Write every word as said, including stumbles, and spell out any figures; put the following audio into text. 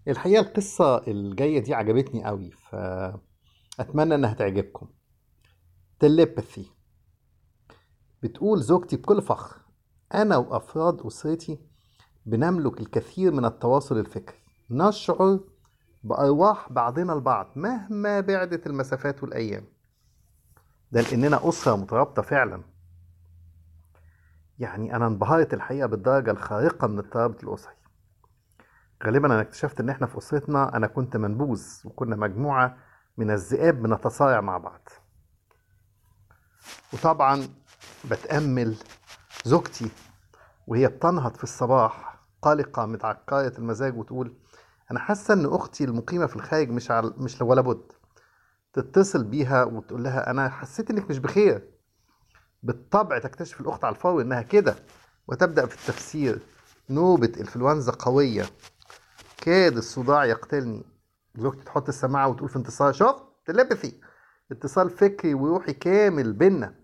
الحقيقة القصة الجاية دي عجبتني قوي، فأتمنى إنها تعجبكم. تليباثي. بتقول زوجتي بكل فخر: أنا وأفراد أسرتي بنملك الكثير من التواصل الفكري. نشعر بأرواح بعضنا البعض مهما بعدت المسافات والأيام. ده لأننا أسرة مترابطة فعلا. يعني أنا انبهرت الحقيقة بالدرجة الخارقة من الترابط الأسري. غالبا أنا اكتشفت إن إحنا في أسرتنا أنا كنت منبوذ، وكنا مجموعة من الذئاب بنتصارع مع بعض. وطبعا بتأمل زوجتي وهي بتنهض في الصباح قلقة متعكرة المزاج وتقول: أنا حاسة إن أختي المقيمة في الخارج مش عل... مش ولا بد. تتصل بيها وتقول لها: أنا حسيت إنك مش بخير. بالطبع تكتشف الأخت على الفور إنها كده، وتبدأ في التفسير: نوبة إنفلونزا قوية، كاد الصداع يقتلني. زوجتي تحط السماعة وتقول في انتصار: شفت؟ تليبثي، اتصال فكري وروحي كامل بينا.